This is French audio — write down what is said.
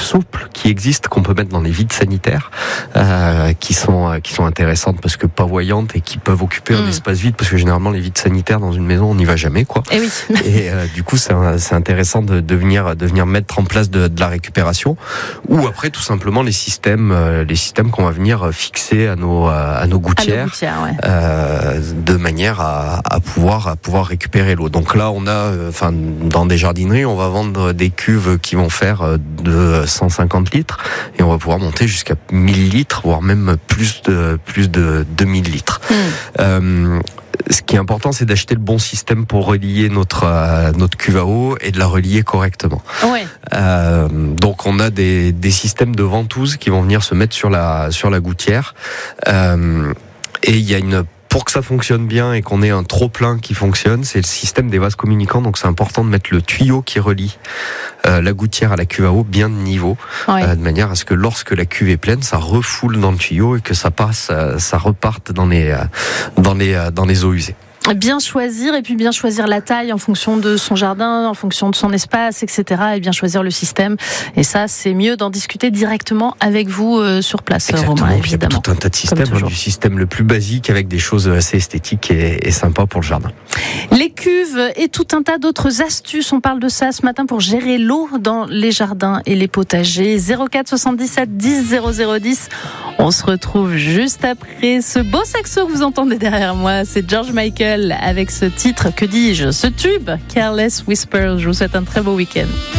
souples qui existent, qu'on peut mettre dans les vides sanitaires, qui sont intéressantes parce que pas voyantes et qui peuvent occuper un espace vide, parce que généralement les vides sanitaires dans une maison on n'y va jamais, quoi. Et oui. Et du coup c'est intéressant de venir mettre en place de la récupération, ou après tout simplement les systèmes qu'on va venir fixer à nos gouttières, de manière à pouvoir récupérer l'eau. Donc là on a, dans des jardineries on va vendre des cuves qui vont faire de 150 litres et on va pouvoir monter jusqu'à 1000 litres, voire même plus de 2000 litres. Ce qui est important, c'est d'acheter le bon système pour relier notre cuve à eau et de la relier correctement. Ouais. Donc on a des systèmes de ventouses qui vont venir se mettre sur la gouttière, et il y a pour que ça fonctionne bien et qu'on ait un trop-plein qui fonctionne, c'est le système des vases communicants. Donc c'est important de mettre le tuyau qui relie la gouttière à la cuve à eau bien de niveau, de manière à ce que lorsque la cuve est pleine, ça refoule dans le tuyau et que ça reparte dans les eaux usées. Bien choisir, et puis bien choisir la taille en fonction de son jardin, en fonction de son espace, etc. Et bien choisir le système. Et ça, c'est mieux d'en discuter directement avec vous sur place, Romain, évidemment. Il y a tout un tas de systèmes, du système le plus basique avec des choses assez esthétiques et sympas pour le jardin. Les cuves et tout un tas d'autres astuces. On parle de ça ce matin pour gérer l'eau dans les jardins et les potagers. 04 77 10 00 10. On se retrouve juste après ce beau saxo que vous entendez derrière moi. C'est George Michael avec ce titre, que dis-je, ce tube, Careless Whisper. Je vous souhaite un très beau week-end.